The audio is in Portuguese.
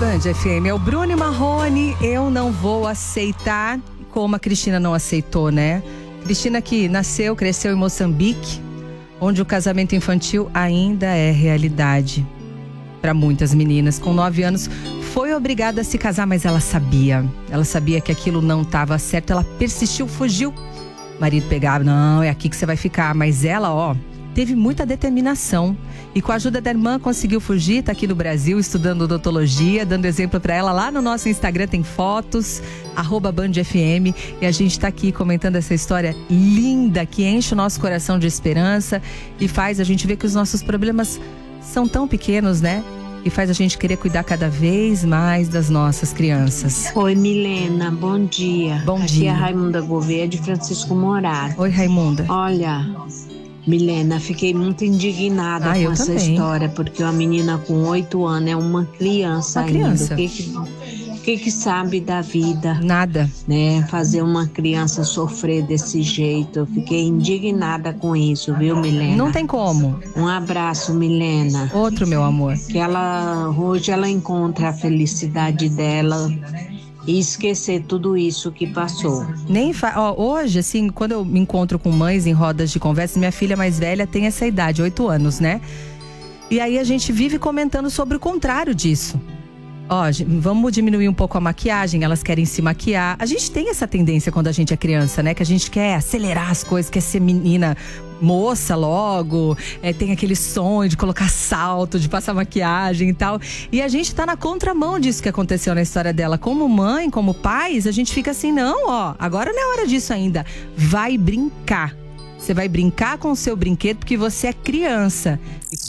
Band FM, é o Bruno e Marrone. Eu não vou aceitar, como a Cristina não aceitou, né? Cristina que nasceu, cresceu em Moçambique, onde o casamento infantil ainda é realidade para muitas meninas. Com 9 anos foi obrigada a se casar, mas ela sabia que aquilo não estava certo. Ela persistiu, fugiu. O marido pegava, não, é aqui que você vai ficar. Mas ela, teve muita determinação e com a ajuda da irmã conseguiu fugir, tá aqui no Brasil estudando odontologia, dando exemplo para ela. Lá no nosso Instagram tem fotos, @BandFM, e a gente tá aqui comentando essa história linda que enche o nosso coração de esperança e faz a gente ver que os nossos problemas são tão pequenos, né? E faz a gente querer cuidar cada vez mais das nossas crianças. Oi, Milena, bom dia. Bom Aqui dia. é a Raimunda Gouveia de Francisco Morato. Oi, Raimunda. Olha, Milena, fiquei muito indignada com eu essa também. história, porque uma menina com 8 anos é uma criança ainda. Criança. O que sabe da vida? Nada. Né? Fazer uma criança sofrer desse jeito. Eu fiquei indignada com isso, viu, Milena? Não tem como. Um abraço, Milena. Outro, meu amor. Que hoje ela encontra a felicidade dela e esquecer tudo isso que passou. Hoje, assim, quando eu me encontro com mães em rodas de conversa, minha filha mais velha tem essa idade, 8 anos, né? E aí a gente vive comentando sobre o contrário disso. Vamos diminuir um pouco a maquiagem, elas querem se maquiar. A gente tem essa tendência quando a gente é criança, né? Que a gente quer acelerar as coisas, quer ser menina, moça logo, tem aquele sonho de colocar salto, de passar maquiagem e tal. E a gente tá na contramão disso que aconteceu na história dela. Como mãe, como pais, a gente fica assim, não, agora não é hora disso ainda. Vai brincar. Você vai brincar com o seu brinquedo porque você é criança. E